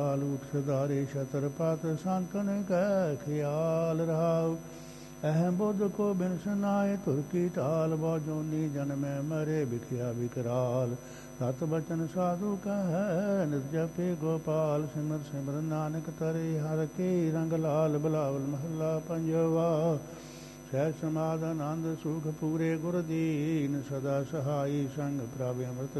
ਊਠ ਸਦਾਰੇ ਛਤਰ ਪਤ ਸੰਤਨ ਕੈ ਖਿਆਲ ਰਹਾਉ। ਅਹਮ ਬੁੱਧ ਕੋ ਬਿਨ ਸੁਨਾਏ ਧੁਰ ਕੀ ਢਾਲ। ਬਹੁ ਜੋਨੀ ਜਨਮੈ ਮਰੇ ਬਿਖਿਆ ਬਿਕਰਾਲ। ਸਤ ਬਚਨ ਸਾਧੂ ਕਹੈ ਨਿਤ ਜਪੇ ਗੋਪਾਲ। ਸਿਮਰ ਸਿਮਰ ਨਾਨਕ ਤਰੇ ਹਰਿ ਕੇ ਰੰਗ ਲਾਲ। ਬਿਲਾਵਲ ਮਹੱਲਾ ਪੰਜਵਾ। ਸਹਿਜ ਸਮਾਧ ਆਨੰਦ ਸੁਖ ਪੂਰੇ ਗੁਰ ਦੀਨ। ਸਦਾ ਸਹਾਈ ਸੰਗ ਪ੍ਰਭ ਅੰਮ੍ਰਿਤ